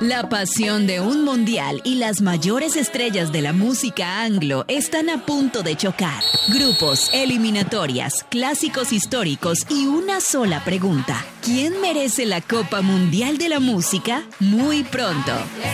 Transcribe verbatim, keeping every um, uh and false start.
La pasión de un mundial y las mayores estrellas de la música anglo están a punto de chocar. Grupos, eliminatorias, clásicos históricos y una sola pregunta. ¿Quién merece la Copa Mundial de la Música? Muy pronto.